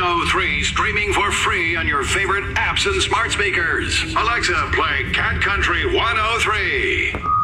103 streaming for free on your favorite apps and smart speakers. Alexa, play Cat Country 103.